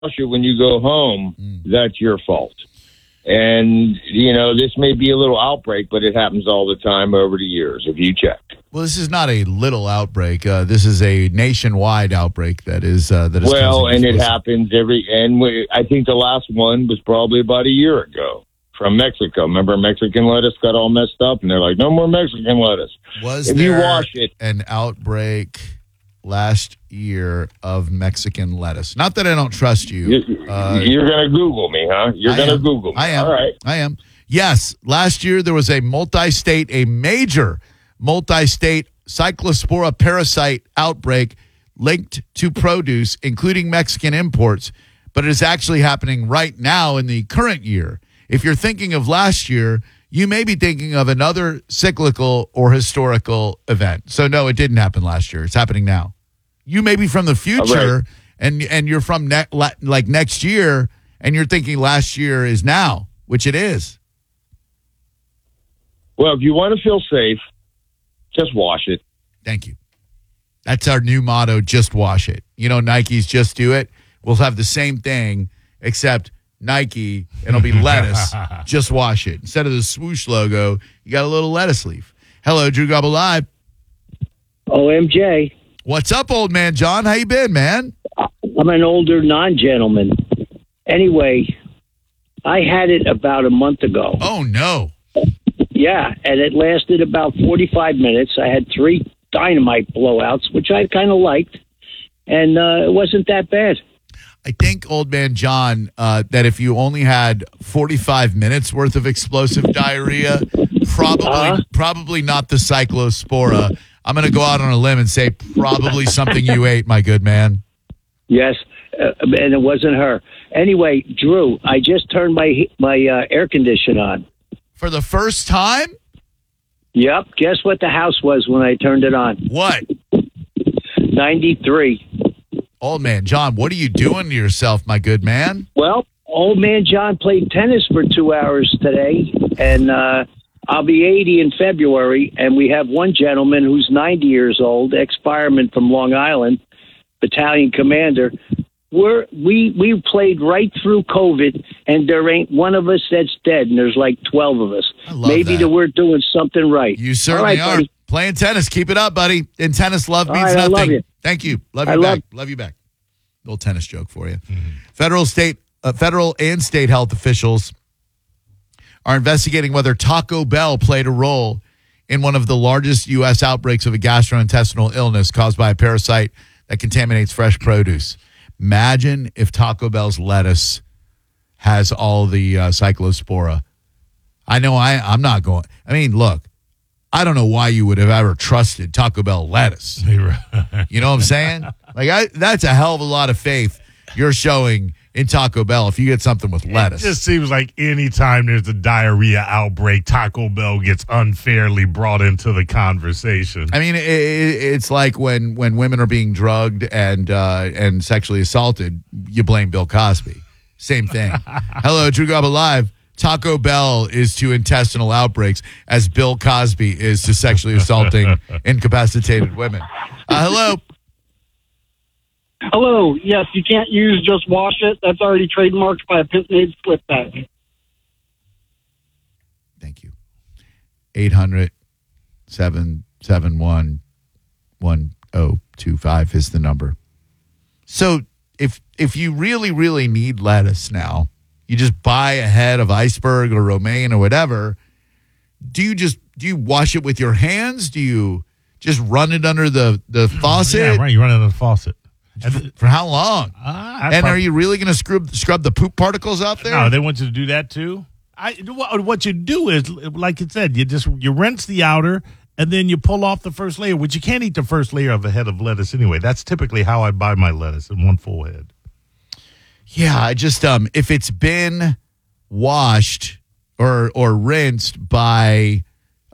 it when you go home, that's your fault. And, this may be a little outbreak, but it happens all the time over the years, if you check. Well, this is not a little outbreak. This is a nationwide outbreak that is well, and it happens I think the last one was probably about a year ago from Mexico. Remember, Mexican lettuce got all messed up, and they're like, no more Mexican lettuce. If you wash it, an outbreak last year of Mexican lettuce? Not that I don't trust you. You're going to Google me, huh? You're going to Google me. I am. All right. I am. Yes, last year there was a major multi-state cyclospora parasite outbreak linked to produce, including Mexican imports, but it is actually happening right now in the current year. If you're thinking of last year, you may be thinking of another cyclical or historical event. So, no, it didn't happen last year. It's happening now. You may be from the future, and you're from next year, and you're thinking last year is now, which it is. Well, if you want to feel safe, just wash it. Thank you. That's our new motto, just wash it. Nike's just do it. We'll have the same thing, except Nike, and it'll be lettuce. Just wash it. Instead of the swoosh logo, you got a little lettuce leaf. Hello, Drew Garabo Live. OMJ. What's up, old man John? How you been, man? I'm an older non-gentleman. Anyway, I had it about a month ago. Oh, no. Yeah, and it lasted about 45 minutes. I had 3 dynamite blowouts, which I kind of liked, and it wasn't that bad. I think, old man John, that if you only had 45 minutes worth of explosive diarrhea, probably not the cyclospora. I'm going to go out on a limb and say probably something you ate, my good man. Yes, and it wasn't her. Anyway, Drew, I just turned my air conditioner on. For the first time? Yep. Guess what the house was when I turned it on? What? 93. Old man John, what are you doing to yourself, my good man? Well, old man John played tennis for 2 hours today, and I'll be 80 in February, and we have one gentleman who's 90 years old, ex-fireman from Long Island, battalion commander. We played right through COVID, and there ain't one of us that's dead, and there's like 12 of us. Maybe that we're doing something right. You certainly are. Buddy. Playing tennis. Keep it up, buddy. In tennis, love means nothing. I love you. Thank you. Love you back. Little tennis joke for you. Mm-hmm. Federal and state health officials are investigating whether Taco Bell played a role in one of the largest U.S. outbreaks of a gastrointestinal illness caused by a parasite that contaminates fresh produce. Imagine if Taco Bell's lettuce has all the cyclospora. I know I'm not going. I mean, look, I don't know why you would have ever trusted Taco Bell lettuce. You know what I'm saying? That's a hell of a lot of faith you're showing in Taco Bell if you get something with lettuce. It just seems like anytime there's a diarrhea outbreak, Taco Bell gets unfairly brought into the conversation. I mean, it's like when women are being drugged and sexually assaulted, you blame Bill Cosby. Same thing. Hello, Drew Garabo Live. Taco Bell is to intestinal outbreaks as Bill Cosby is to sexually assaulting incapacitated women. Hello. Hello. Yes, you can't use just wash it. That's already trademarked by a Pitnade split bag. Thank you. 800-771-1025 is the number. So if you really, really need lettuce now, you just buy a head of iceberg or romaine or whatever. Do you wash it with your hands? Do you just run it under the faucet? Yeah, right. You run it under the faucet. For how long? Are you really going to scrub the poop particles out there? No, they want you to do that too. What you do is, like it said, you rinse the outer and then you pull off the first layer, which you can't eat the first layer of a head of lettuce anyway. That's typically how I buy my lettuce, in one full head. Yeah, I just if it's been washed or rinsed by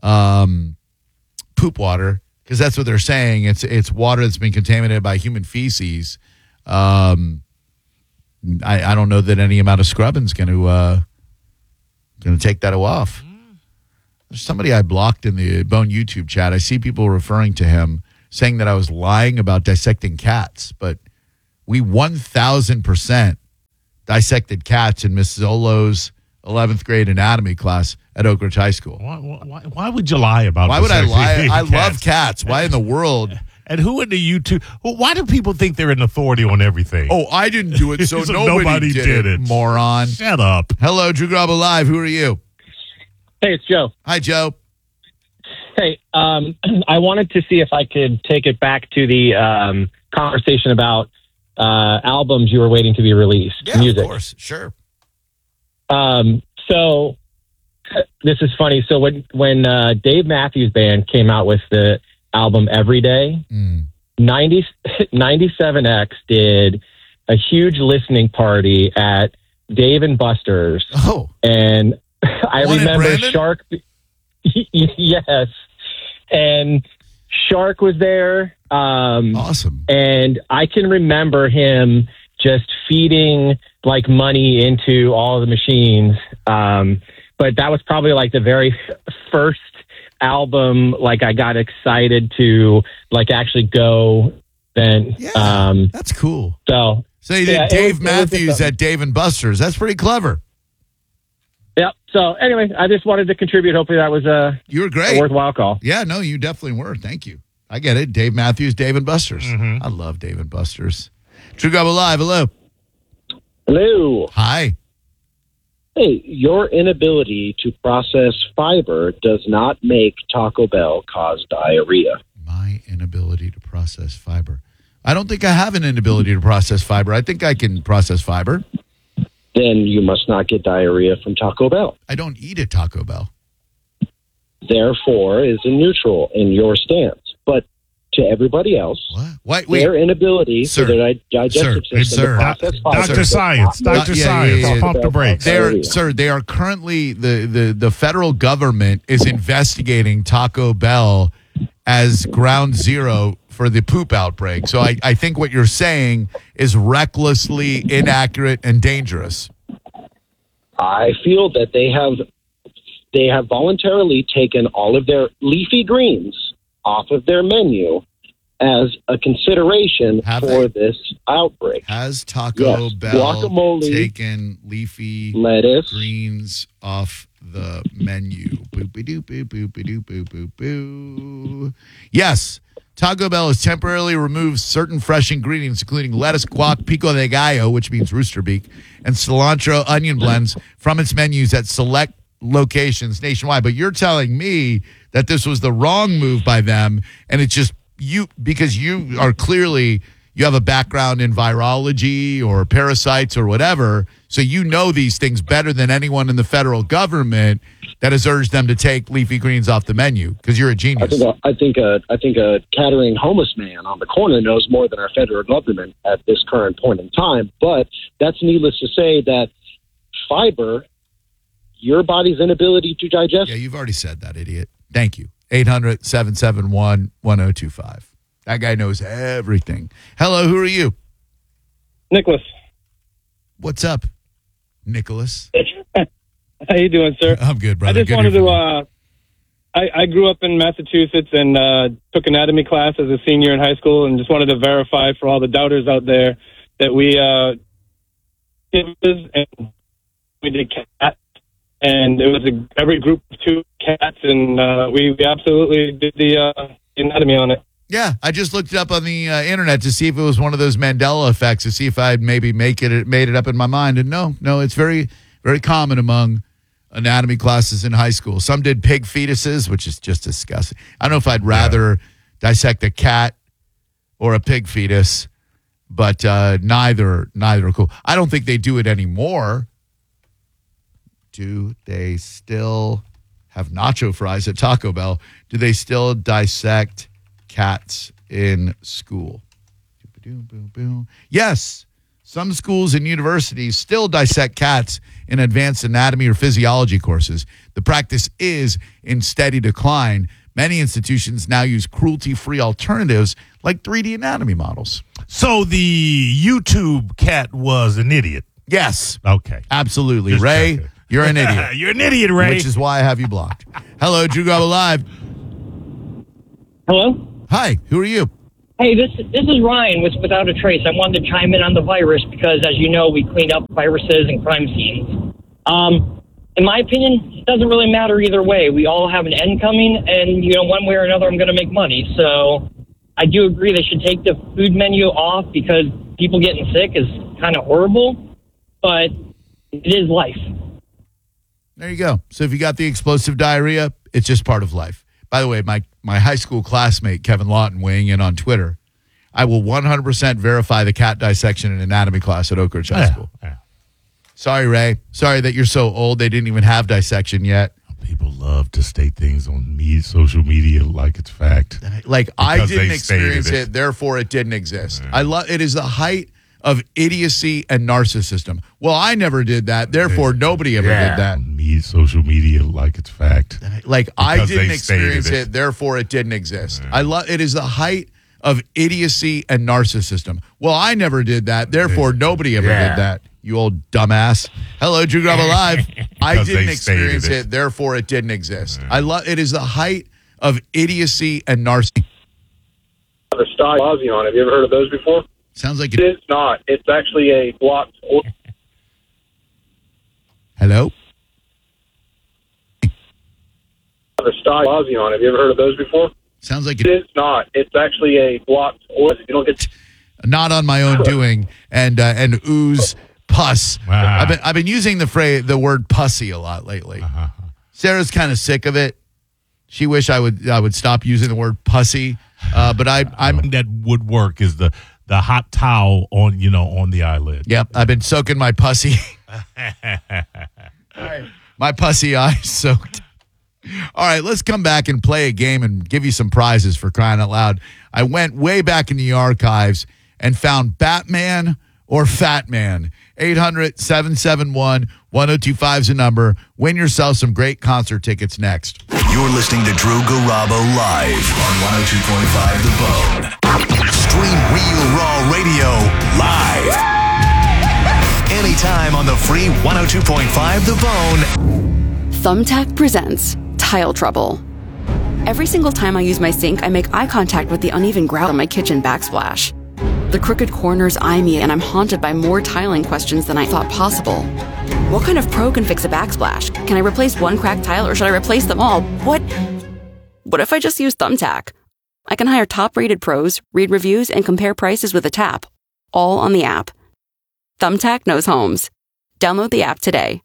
poop water, because that's what they're saying. It's water that's been contaminated by human feces. I don't know that any amount of scrubbing is going to take that off. There's somebody I blocked in the Bone YouTube chat. I see people referring to him, saying that I was lying about dissecting cats, but we 1,000% dissected cats in Miss Zolo's 11th grade anatomy class at Oak Ridge High School. Why would you lie about Why would I lie? I cats? love cats. Why in the world? And who in the YouTube? Well, why do people think they're an authority on everything? Oh, I didn't do it, so, So nobody did it, moron. Shut up. Hello, Drew Garabo Live. Who are you? Hey, it's Joe. Hi, Joe. Hey, I wanted to see if I could take it back to the conversation about albums you were waiting to be released. Yeah, music. of course. Sure. So this is funny. So when Dave Matthews Band came out with the album Every Day, 97X did a huge listening party at Dave and Buster's. Oh. And I One in remember Brandon? Shark. Yes. And Shark was there. Awesome. And I can remember him just feeding like money into all the machines. But that was probably like the very first album, like I got excited to like actually go then. Yeah, that's cool. So you did yeah, Dave it was Matthews at Dave and Buster's. That's pretty clever. yeah. So anyway, I just wanted to contribute. Hopefully that was You were a great. worthwhile call. Yeah, no, you definitely were. Thank you. I get it. Dave Matthews, Dave and Buster's. Mhm. I love Dave and Buster's. True Garbo Live. Hello. Hello. Hi. Hey, your inability to process fiber does not make Taco Bell cause diarrhea. My inability to process fiber. I don't think I have an inability to process fiber. I think I can process fiber. Then you must not get diarrhea from Taco Bell. I don't eat at Taco Bell. Therefore, is a neutral in your stance. But to everybody else, Wait. their inability Sir. for their digestive Sir. system Sir. to process fiber. Dr. does Science. not Dr. make Yeah, Science. yeah, yeah. Pump the brakes. They are currently the federal government is investigating Taco Bell as ground zero for the poop outbreak. So I think what you're saying is recklessly inaccurate and dangerous. I feel that they have voluntarily taken all of their leafy greens off of their menu as a consideration Have for they? this outbreak. Has Taco Yes. Bell Guacamole, taken leafy lettuce, greens off the menu? Boop-a-doo, boop, boop-a-doo, boop, boop, boo. Yes. Taco Bell has temporarily removed certain fresh ingredients, including lettuce, guac, pico de gallo, which means rooster beak, and cilantro onion blends from its menus at select locations nationwide. But you're telling me that this was the wrong move by them, and it's just because you are clearly, you have a background in virology or parasites or whatever, so you know these things better than anyone in the federal government that has urged them to take leafy greens off the menu because you're a genius. I think a Kettering homeless man on the corner knows more than our federal government at this current point in time. But that's needless to say that fiber, your body's inability to digest. Yeah, you've already said that, idiot. Thank you. 800-771-1025. That guy knows everything. Hello, who are you? Nicholas. What's up, Nicholas? How you doing, sir? I'm good, brother. I just Good wanted to hear to. I grew up in Massachusetts and took anatomy class as a senior in high school, and just wanted to verify for all the doubters out there that we did cat, and it was every group of 2 cats, and we absolutely did the anatomy on it. Yeah, I just looked it up on the internet to see if it was one of those Mandela effects, to see if I'd maybe made it up in my mind. And no, it's very, very common among anatomy classes in high school. Some did pig fetuses, which is just disgusting. I don't know if I'd rather dissect a cat or a pig fetus, but neither are cool. I don't think they do it anymore. Do they still have nacho fries at Taco Bell? Do they still dissect cats in school? Yes. Some schools and universities still dissect cats in advanced anatomy or physiology courses. The practice is in steady decline. Many institutions now use cruelty-free alternatives like 3D anatomy models. So the YouTube cat was an idiot. Yes. Okay. Absolutely. Just Ray, checking. you're an idiot. You're an idiot, Ray. Which is why I have you blocked. Hello, Drew Garabo Live. Hello. Hi, who are you? Hey, this is Ryan with Without a Trace. I wanted to chime in on the virus because, as you know, we cleaned up viruses and crime scenes. In my opinion, it doesn't really matter either way. We all have an end coming, and, one way or another, I'm going to make money. So I do agree they should take the food menu off because people getting sick is kind of horrible, but it is life. There you go. So if you got the explosive diarrhea, it's just part of life. By the way, my high school classmate, Kevin Lawton, weighing in on Twitter, I will 100% verify the cat dissection in anatomy class at Oak Ridge High School. Yeah. Sorry, Ray. Sorry that you're so old. They didn't even have dissection yet. People love to state things on social media like it's fact. Like, I didn't experience it, therefore it didn't exist. Yeah. It is the height of idiocy and narcissism. Well, I never did that, therefore nobody ever did that. Social media like it's fact. Like, I didn't experience it, therefore it didn't exist. Yeah. It is the height of idiocy and narcissism. Well, I never did that, therefore nobody ever did that. You old dumbass. Hello, Drew Garabo Live. I didn't experience it, therefore it didn't exist. Yeah. It is the height of idiocy and narcissism. The Stasi on. Have you ever heard of those before? Sounds like it's not. It's actually a blocked. Hello? The Stasi on. Have you ever heard of those before? Sounds like it's not. It's actually a blocked. You don't get. Not on my own doing and ooze pus. Wow. I've been using the word pussy a lot lately. Uh-huh. Sarah's kind of sick of it. She wish I would stop using the word pussy. But I'm that would work is the hot towel on the eyelid. Yep, I've been soaking my pussy. My pussy eyes soaked. All right, let's come back and play a game and give you some prizes for crying out loud. I went way back in the archives and found Batman or Fat Man. 800-771-1025 is the number. Win yourself some great concert tickets next. You're listening to Drew Garabo live on 102.5 The Bone. Stream Real Raw Radio live. Anytime on the free 102.5 The Bone. Thumbtack presents Tile Trouble. Every single time I use my sink, I make eye contact with the uneven grout on my kitchen backsplash. The crooked corners eye me, and I'm haunted by more tiling questions than I thought possible. What kind of pro can fix a backsplash? Can I replace one cracked tile, or should I replace them all? What if I just use Thumbtack? I can hire top-rated pros, read reviews, and compare prices with a tap. All on the app. Thumbtack knows homes. Download the app today.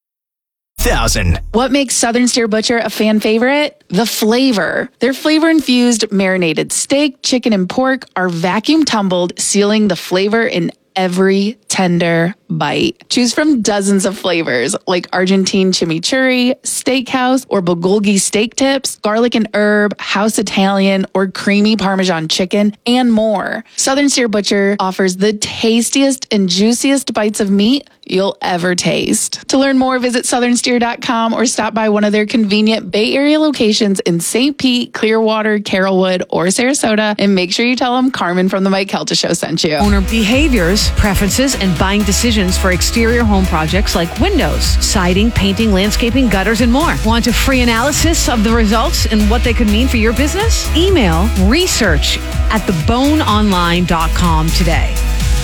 What makes Southern Steer Butcher a fan favorite? The flavor. Their flavor-infused marinated steak, chicken, and pork are vacuum tumbled, sealing the flavor in every tender bite. Choose from dozens of flavors like Argentine chimichurri, steakhouse, or bulgogi steak tips, garlic and herb, house Italian, or creamy Parmesan chicken, and more. Southern Steer Butcher offers the tastiest and juiciest bites of meat you'll ever taste. To learn more, visit southernsteer.com or stop by one of their convenient Bay Area locations in St. Pete, Clearwater, Carrollwood, or Sarasota, and make sure you tell them Carmen from the Mike Kelta Show sent you. Owner behaviors, preferences, and buying decisions for exterior home projects like windows, siding, painting, landscaping, gutters, and more. Want a free analysis of the results and what they could mean for your business? Email research@theboneonline.com today.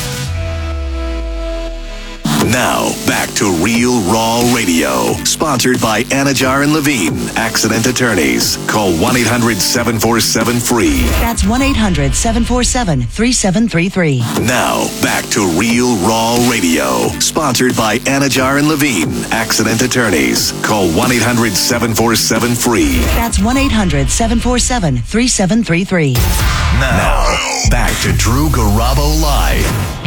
Now, back to Real Raw Radio. Sponsored by Anajar and Levine, Accident Attorneys. Call 1-800-747-FREE. That's 1-800-747-3733. Now, back to Real Raw Radio. Sponsored by Anajar and Levine, Accident Attorneys. Call 1-800-747-FREE. That's 1-800-747-3733. Now, back to Drew Garabo Live